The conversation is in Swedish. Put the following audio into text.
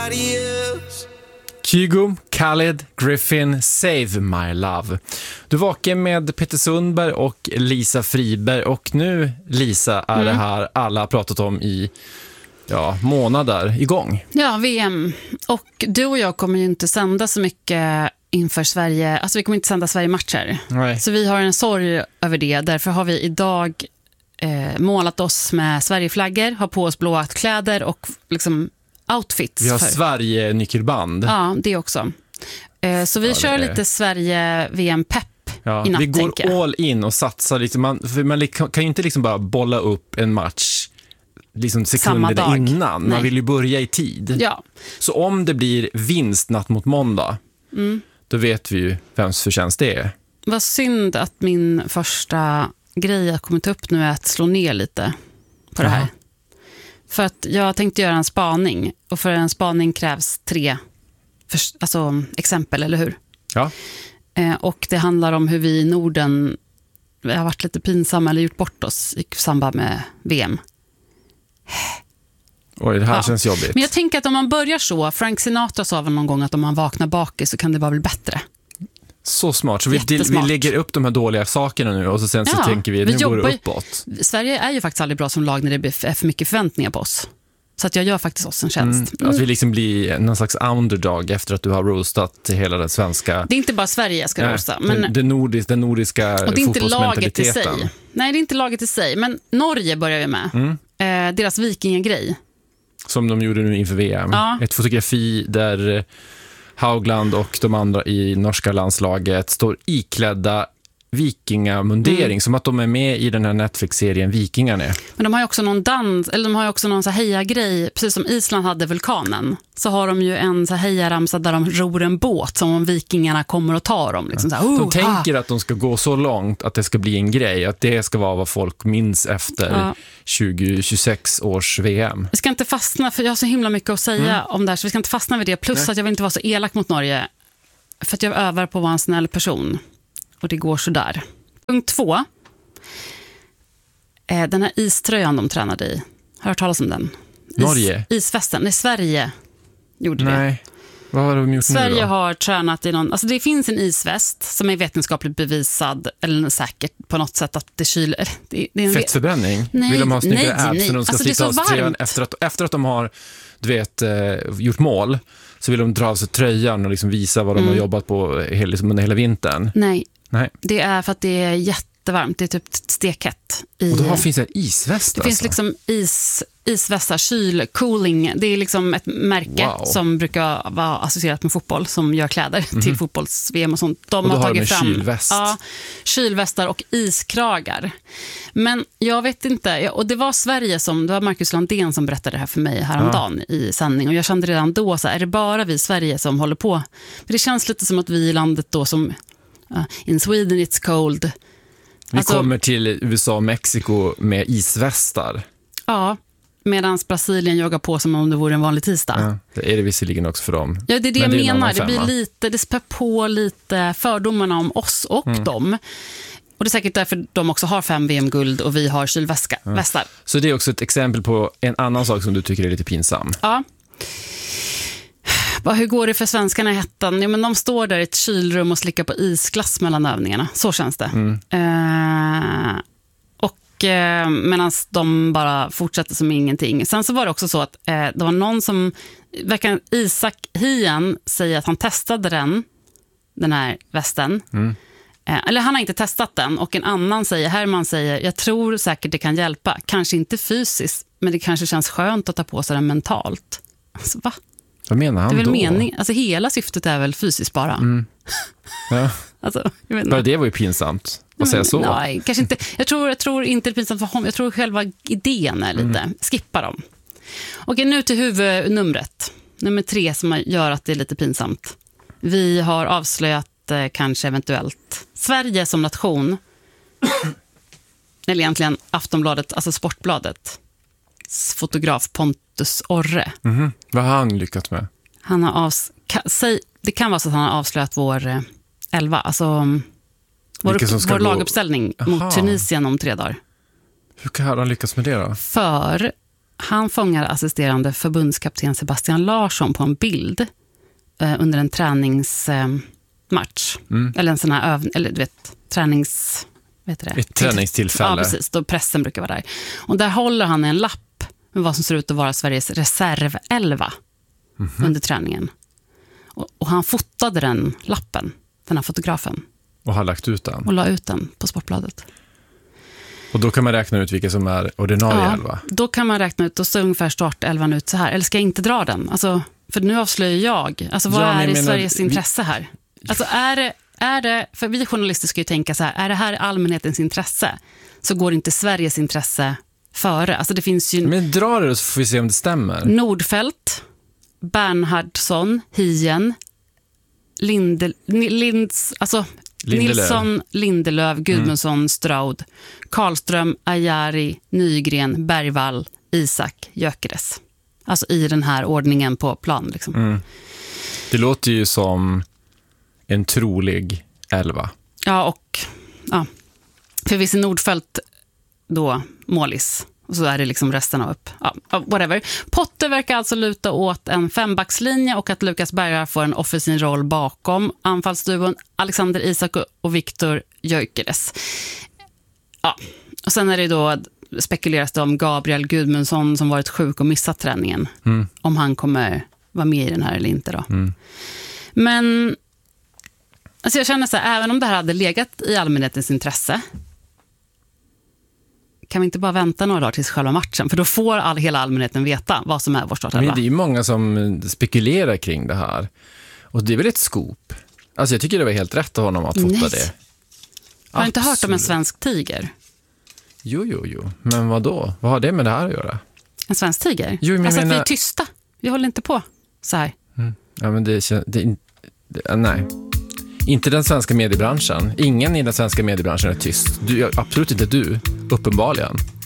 somebody else. Kygo, Khaled, Griffin, Save My Love. Du var vaken med Peter Sundberg och Lisa Friberg. Och nu, Lisa, är det här alla har pratat om i månader igång. Ja, VM. Och du och jag kommer ju inte sända så mycket inför Sverige. Alltså vi kommer inte sända Sverige-matcher. Nej. Så vi har en sorg över det. Därför har vi idag målat oss med Sverigeflaggor, har på oss blåa kläder och liksom outfits. Vi har Sverige-nyckelband. Ja, det också. Så vi kör lite Sverige-VM-pepp i natt, vi går all in och satsar. Liksom, man kan ju inte liksom bara bolla upp en match liksom sekunder innan. Man vill ju börja i tid. Ja. Så om det blir vinst natt mot måndag, då vet vi ju vems förtjänst det är. Vad synd att min första grej jag kommit upp nu är att slå ner lite på det här. För att jag tänkte göra en spaning. Och för en spaning krävs 3 exempel, eller hur? Ja. Och det handlar om hur vi i Norden har varit lite pinsamma eller gjort bort oss i samband med VM. Oj, det här känns jobbigt. Men jag tänker att om man börjar så, Frank Sinatra sa väl någon gång att om man vaknar bakis så kan det bara bli bättre. Så smart. Så vi lägger upp de här dåliga sakerna nu och sen så tänker vi nu går det uppåt. Sverige är ju faktiskt aldrig bra som lag när det är för mycket förväntningar på oss. Så att jag gör faktiskt oss en tjänst. Att vi liksom blir någon slags underdog efter att du har roastat hela den svenska... Det är inte bara Sverige jag ska roasta. Men den nordiska och det är inte laget i sig. fotbollsmentaliteten. Nej, det är inte laget i sig. Men Norge börjar vi med. Deras vikingagrej. Som de gjorde nu inför VM. Ja. Ett fotografi där Haugland och de andra i norska landslaget står iklädda vikingamundering, som att de är med i den här Netflix-serien Vikingarna. Men de har ju också någon dans, eller de har ju också någon så heja-grej, precis som Island hade vulkanen. Så har de ju en så hejaramsa där de ror en båt som om vikingarna kommer och tar dem. Liksom så här, de tänker att de ska gå så långt att det ska bli en grej, att det ska vara vad folk minns efter 2026 års VM. Vi ska inte fastna, för jag har så himla mycket att säga om det här, så vi ska inte fastna vid det. Plus att jag vill inte vara så elak mot Norge, för att jag övar på att vara en snäll person. Och det går så där. Punkt 2. Den här iströjan de tränade i. Har du hört talas om den? Norge? Isfesten. Nej, Sverige gjorde det. Nej. Vad har de gjort Sverige nu då? har tränat i någon... Alltså det finns en isväst som är vetenskapligt bevisad, eller säkert på något sätt att det kyler... Det är en fettförbränning? Nej, vill de ha snyggare abs när de ska alltså, sitta av tröjan efter att de har gjort mål, så vill de dra av sig tröjan och liksom visa vad de har jobbat på under hela vintern. Nej. Det är för att det är jättevarmt. Det är typ stekhett. Och då finns det en isväst. Det finns liksom isvästar, cooling. Det är liksom ett märke som brukar vara associerat med fotboll, som gör kläder till fotbolls-VM och sånt. De har tagit fram kylväst. Kylvästar och iskragar. Men jag vet inte, och det var Marcus Landén som berättade det här för mig häromdagen i sändning, och jag kände redan då så här, är det bara vi i Sverige som håller på? För det känns lite som att vi i landet då som in Sweden it's cold. Vi kommer till USA och Mexiko med isvästar. Ja, medan Brasilien jagar på som om det vore en vanlig tisdag. Ja, det är det visserligen också för dem. Ja, det är det jag menar. Det blir lite, det spär på lite fördomarna om oss och dem. Och det är säkert därför de också har 5 VM-guld och vi har kylvästar. Så det är också ett exempel på en annan sak som du tycker är lite pinsam. Ja. Hur går det för svenskarna i hettan? Ja, men de står där i ett kylrum och slickar på isglass mellan övningarna. Så känns det. Medan de bara fortsätter som ingenting. Sen så var det också så att det var någon som... Isak Hien säger att han testade den här västen. Eller han har inte testat den. Och en annan Herman säger, jag tror säkert det kan hjälpa. Kanske inte fysiskt, men det kanske känns skönt att ta på sig den mentalt. Alltså, va? Vad menar han det är väl då? Mening, alltså hela syftet är väl fysiskt bara. Ja. Alltså, jag vet bara det var ju pinsamt att säga så. Nej, kanske inte. Jag tror inte det är pinsamt för honom. Jag tror själva idén är lite. Skippa dem. Okej, nu till huvudnumret. Nummer 3 som gör att det är lite pinsamt. Vi har avslöjat kanske eventuellt Sverige som nation. Eller egentligen Aftonbladet, alltså Sportbladet. Fotograf Pontus Orre. Vad har han lyckats med? Han har det kan vara så att han har avslöjat vår 11, alltså vår laguppställning mot Tunisien om 3 dagar. Hur kan han lyckas med det då? För Han fångar assisterande förbundskapten Sebastian Larsson på en bild under en träningsmatch. Eller en sån här övning, eller du vet, ett träningstillfälle. Ja, precis. Då pressen brukar vara där. Och där håller han en lapp med vad som ser ut att vara Sveriges reservelva under träningen. Och han fotade den lappen, den här fotografen. Och har lagt ut den. Och la ut den på Sportbladet. Och då kan man räkna ut vilka som är ordinarie elva. Då kan man räkna ut, då ser ungefär startelvan ut så här. Eller ska jag inte dra den? Alltså, för nu avslöjar jag. Alltså vad är i Sveriges intresse här? Alltså är det, för vi journalister ska ju tänka så här, är det här allmänhetens intresse, så går inte Sveriges intresse före. Alltså det finns ju... Men dra det så får vi se om det stämmer. Nordfeldt, Bernhardsson, Hien, Nilsson, Lindelöf, Gudmundsson, Straud, Karlström, Ajari, Nygren, Bergvall, Isak, Gyökeres. Alltså i den här ordningen på plan. Liksom. Det låter ju som en trolig 11. Ja, för vi ser Nordfeldt då målis. Och så är det liksom resten av upp. Ja, whatever. Potter verkar alltså luta åt en 5-backslinje och att Lukas Berga får en offensiv roll bakom anfallsduon Alexander Isak och Viktor Gyökeres. Ja, och sen är det då spekuleras det om Gabriel Gudmundsson som varit sjuk och missat träningen. Om han kommer vara med i den här eller inte då. Men alltså jag känner så här, även om det här hade legat i allmänhetens intresse, kan vi inte bara vänta några dagar tills själva matchen? För då får hela allmänheten veta vad som är vår startelva. Men det är ju många som spekulerar kring det här. Och det är väl ett scoop. Alltså jag tycker det var helt rätt av honom att fota det. Har du inte hört om en svensk tiger? Jo. Men vad då? Vad har det med det här att göra? En svensk tiger? Jo, alltså att vi är tysta. Vi håller inte på så här. Ja, men nej. Inte den svenska mediebranschen. Ingen i den svenska mediebranschen är tyst. Absolut inte du, uppenbarligen.